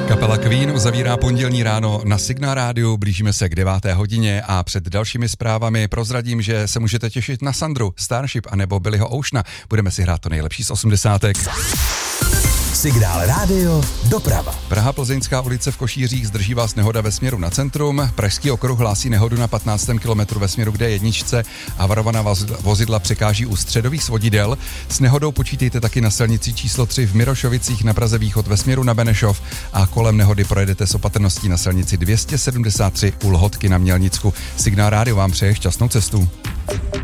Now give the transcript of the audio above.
Kapela Queen uzavírá pondělní ráno na Signál rádiu, blížíme se k 9. hodině a před dalšími zprávami prozradím, že se můžete těšit na Sandru, Starship anebo Billyho Oceana. Budeme si hrát to nejlepší z 80. Signál rádio, doprava. Praha Plzeňská ulice v Košířích, zdrží vás nehoda ve směru na centrum. Pražský okruh hlásí nehodu na 15. kilometru ve směru k D1 a varovaná vozidla překáží u středových svodidel. S nehodou počítejte taky na silnici číslo 3 v Mirošovicích na Praze východ ve směru na Benešov a kolem nehody projedete s opatrností na silnici 273 u Lhotky na Mělnicku. Signál rádio vám přeje šťastnou cestu.